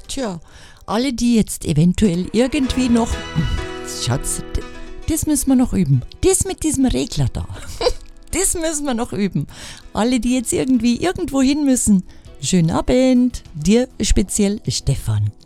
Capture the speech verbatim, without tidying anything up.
Tja, alle, die jetzt eventuell irgendwie noch... Schatz, das müssen wir noch üben. Das mit diesem Regler da. Das müssen wir noch üben. Alle, die jetzt irgendwie irgendwo hin müssen. Schönen Abend. Dir speziell Stefan.